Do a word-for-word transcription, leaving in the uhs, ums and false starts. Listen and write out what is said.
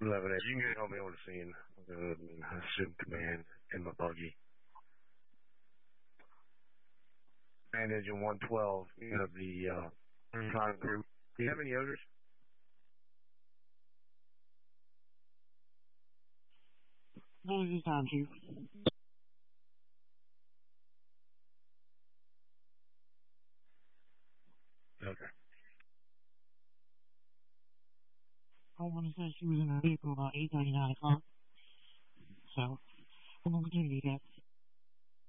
eleven eight. You can help me on the scene. Uh, Assume command in my buggy. And engine one twelve, you have the uh, recon group. Do you have any others? No, this is time, Chief. Okay. I want to say she was in her vehicle about eight thirty, nine o'clock. So, I'm going to continue that.